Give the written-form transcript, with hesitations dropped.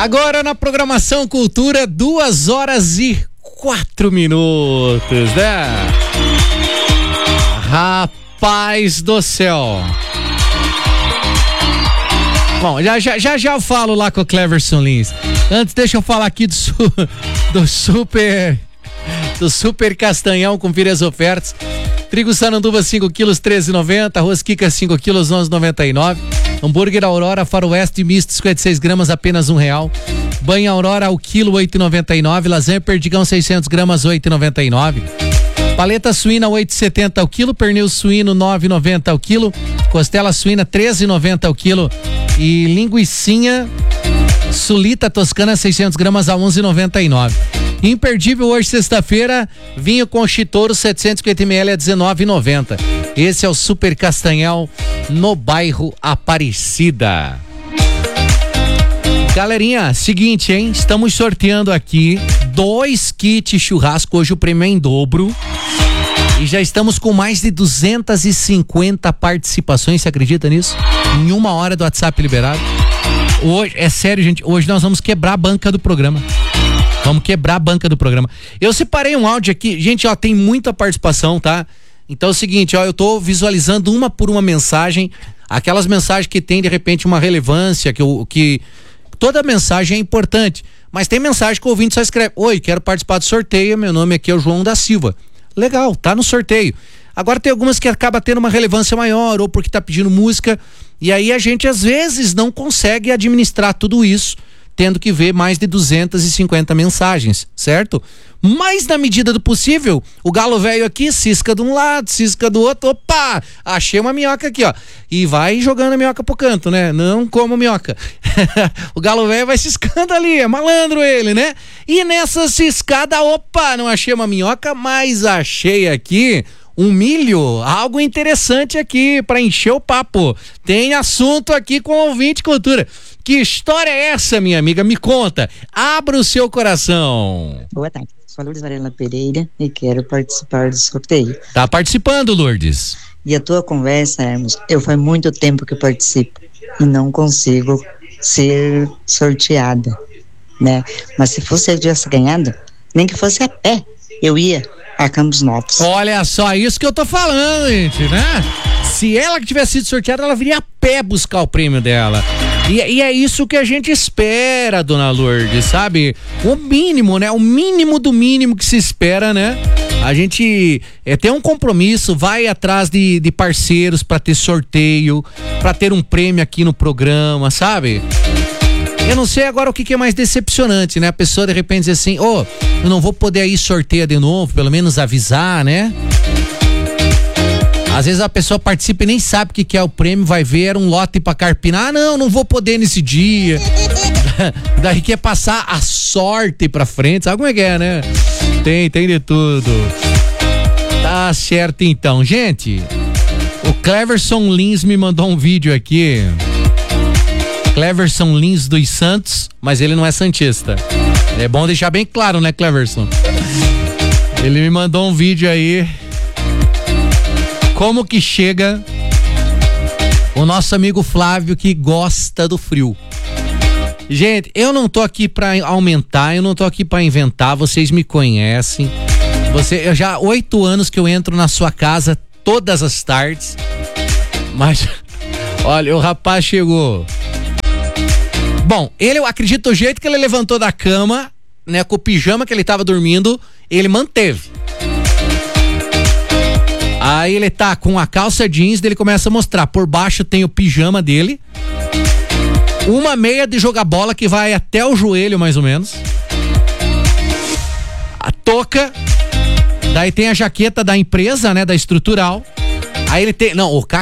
Agora na programação Cultura, 2h04, né? Rapaz do céu. Bom, já eu falo lá com o Cleverson Lins. Antes, deixa eu falar aqui do Super Castanhão, confira as ofertas. Trigo Sananduva 5 quilos, 13,90. Arroz Kika 5 quilos, 11,99. Hambúrguer Aurora Faroeste misto 56 gramas, apenas R$1. Banha Aurora ao quilo, 8,99. Lasanha Perdigão 600 gramas, 8,99. Paleta suína 8,70 ao quilo. Pernil suíno 9,90 ao quilo. Costela suína 13,90 ao quilo. E linguicinha Sulita Toscana 600 gramas a 11,99. Imperdível hoje, sexta-feira, vinho Conchitouro 750 ml a 19,90. Esse é o Super Castanhal no bairro Aparecida. Galerinha, seguinte, hein? Estamos sorteando aqui 2 kits churrasco. Hoje o prêmio é em dobro. E já estamos com mais de 250 participações, você acredita nisso? Em 1 hora do WhatsApp liberado. Hoje, é sério, gente, hoje nós vamos quebrar a banca do programa. Vamos quebrar a banca do programa. Eu separei um áudio aqui, gente, ó, tem muita participação, tá? Então é o seguinte, ó, eu tô visualizando uma por uma mensagem, aquelas mensagens que tem de repente uma relevância, que toda mensagem é importante, mas tem mensagem que o ouvinte só escreve: oi, quero participar do sorteio, meu nome aqui é o João da Silva. Legal, tá no sorteio. Agora tem algumas que acaba tendo uma relevância maior, ou porque tá pedindo música, e aí a gente às vezes não consegue administrar tudo isso, tendo que ver mais de 250 mensagens, certo? Mas na medida do possível, o galo velho aqui cisca de um lado, cisca do outro, opa, achei uma minhoca aqui, ó, e vai jogando a minhoca pro canto, né? Não como minhoca. O galo velho vai ciscando ali, é malandro ele, né? E nessa ciscada, opa, não achei uma minhoca, mas achei aqui um milho, algo interessante aqui pra encher o papo. Tem assunto aqui com o ouvinte Cultura. Que história é essa, minha amiga? Me conta. Abra o seu coração. Boa tarde. Sou a Lourdes Varela Pereira e quero participar do sorteio. Tá participando, Lourdes? E a tua conversa, Hermos, eu faz muito tempo que eu participo e não consigo ser sorteada, né? Mas se fosse eu tivesse ganhado, nem que fosse a pé, eu ia a Campos Novos. Olha só, isso que eu tô falando, gente, né? Se ela que tivesse sido sorteada, ela viria a pé buscar o prêmio dela. E é isso que a gente espera, dona Lourdes, sabe? O mínimo, né? O mínimo do mínimo que se espera, né? A gente tem um compromisso, vai atrás de parceiros para ter sorteio, para ter um prêmio aqui no programa, sabe? Eu não sei agora o que é mais decepcionante, né? A pessoa de repente diz assim: eu não vou poder ir sortear de novo, pelo menos avisar, né? Às vezes a pessoa participa e nem sabe o que é o prêmio, vai ver, era um lote pra carpinar. Não vou poder nesse dia. Daí quer passar a sorte pra frente, sabe como é que é, né? Tem de tudo. Tá certo então, gente. O Cleverson Lins me mandou um vídeo aqui. Cleverson Lins dos Santos, mas ele não é santista. É bom deixar bem claro, né, Cleverson? Ele me mandou um vídeo aí. Como que chega o nosso amigo Flávio, que gosta do frio. Gente, eu não tô aqui pra aumentar, eu não tô aqui pra inventar, vocês me conhecem. Eu já há 8 anos que eu entro na sua casa todas as tardes. Mas, olha, o rapaz chegou. Bom, eu acredito o jeito que ele levantou da cama, né, com o pijama que ele tava dormindo, ele manteve. Aí ele tá com a calça jeans, ele começa a mostrar. Por baixo tem o pijama dele, uma meia de jogar bola que vai até o joelho, mais ou menos, a touca, daí tem a jaqueta da empresa, né, da Estrutural. Aí ele tem, o